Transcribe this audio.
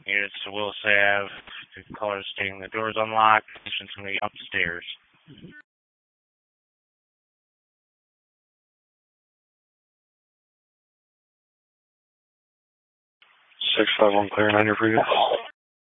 units to Willis Ave. Caller stating the door's unlocked. Patient's going to be upstairs. 651 clear 9 for you.